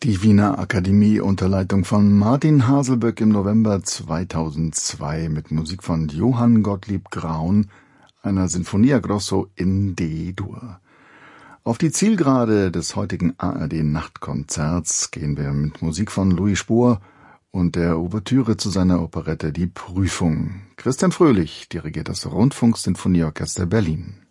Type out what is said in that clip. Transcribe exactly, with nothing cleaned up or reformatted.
Die Wiener Akademie unter Leitung von Martin Haselböck im November zweitausendzwei mit Musik von Johann Gottlieb Graun, einer Sinfonia Grosso in D-Dur. Auf die Zielgerade des heutigen A R D-Nachtkonzerts gehen wir mit Musik von Louis Spohr und der Ouvertüre zu seiner Operette Die Prüfung. Christian Fröhlich dirigiert das Rundfunksinfonieorchester Berlin.